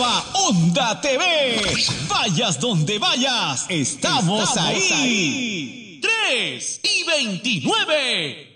@Onda TV. Vayas donde vayas, estamos ahí. 3 y 29.